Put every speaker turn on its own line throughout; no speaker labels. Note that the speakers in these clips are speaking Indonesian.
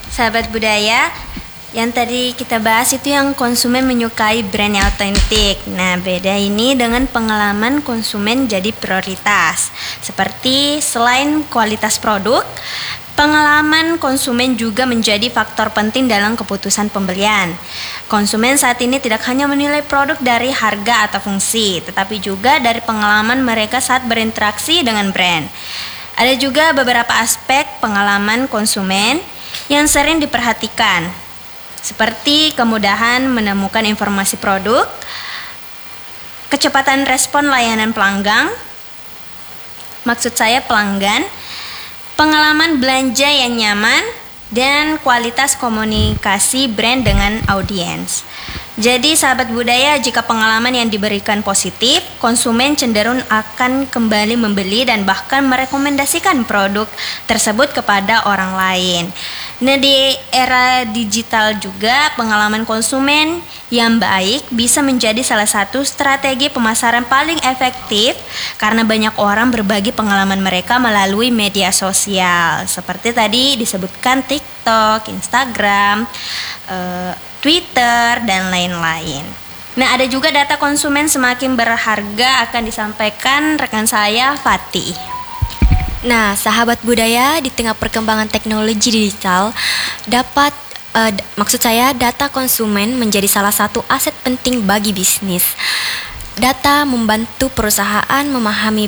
Sahabat budaya, yang tadi kita bahas itu yang konsumen menyukai brand yang otentik. Nah, beda ini dengan pengalaman konsumen jadi prioritas. Seperti selain kualitas produk, pengalaman konsumen juga menjadi faktor penting dalam keputusan pembelian. Konsumen saat ini tidak hanya menilai produk dari harga atau fungsi, tetapi juga dari pengalaman mereka saat berinteraksi dengan brand. Ada juga beberapa aspek pengalaman konsumen yang sering diperhatikan, seperti kemudahan menemukan informasi produk, kecepatan respon layanan pelanggan, pelanggan, pengalaman belanja yang nyaman, dan kualitas komunikasi brand dengan audiens. Jadi sahabat budaya, jika pengalaman yang diberikan positif, konsumen cenderung akan kembali membeli dan bahkan merekomendasikan produk tersebut kepada orang lain. Nah, di era digital juga pengalaman konsumen yang baik bisa menjadi salah satu strategi pemasaran paling efektif karena banyak orang berbagi pengalaman mereka melalui media sosial. Seperti tadi disebutkan TikTok, Instagram, Twitter, dan lain-lain. Nah, ada juga data konsumen semakin berharga akan disampaikan rekan saya Fatih.
Nah, sahabat budaya, di tengah perkembangan teknologi digital, data konsumen menjadi salah satu aset penting bagi bisnis. Data membantu perusahaan memahami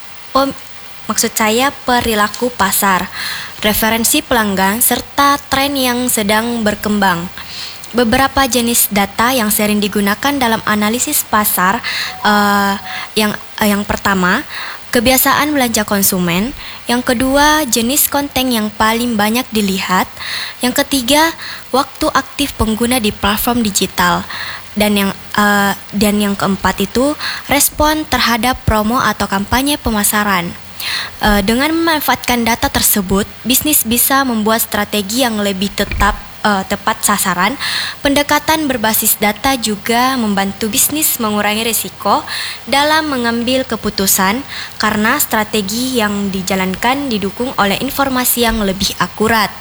perilaku pasar, referensi pelanggan, serta tren yang sedang berkembang. Beberapa jenis data yang sering digunakan dalam analisis pasar, yang pertama, kebiasaan belanja konsumen. Yang kedua, jenis konten yang paling banyak dilihat. Yang ketiga, waktu aktif pengguna di platform digital. Dan yang keempat itu, respon terhadap promo atau kampanye pemasaran. Dengan memanfaatkan data tersebut, bisnis bisa membuat strategi yang lebih tepat sasaran. Pendekatan berbasis data juga membantu bisnis mengurangi risiko dalam mengambil keputusan karena strategi yang dijalankan didukung oleh informasi yang lebih akurat.